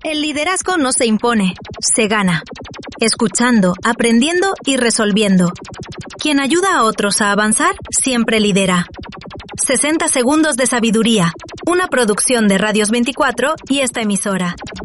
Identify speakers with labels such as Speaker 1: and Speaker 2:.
Speaker 1: El liderazgo no se impone, se gana. Escuchando, aprendiendo y resolviendo. Quien ayuda a otros a avanzar, siempre lidera. 60 segundos de sabiduría. Una producción de Radios 24 y esta emisora.